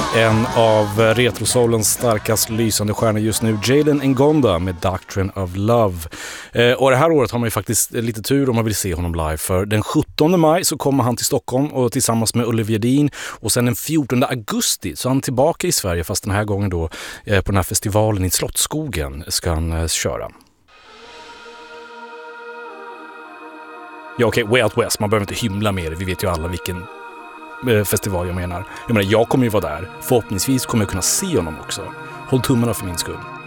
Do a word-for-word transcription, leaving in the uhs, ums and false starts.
En av retrosoulens starkast lysande stjärnor just nu, Jalen Ngonda med Doctrine of Love. Eh, och det här året har man ju faktiskt lite tur om man vill se honom live, för den sjuttonde maj så kommer han till Stockholm och tillsammans med Olivier Dean, och sen den fjortonde augusti så är han tillbaka i Sverige, fast den här gången då eh, på den här festivalen i Slottsskogen ska han eh, köra. Ja, okej, okay, Way Out West, man behöver inte hymla med det, vi vet ju alla vilken festival jag menar. Jag menar, jag kommer ju vara där. Förhoppningsvis kommer jag kunna se honom också. Håll tummarna för min skull.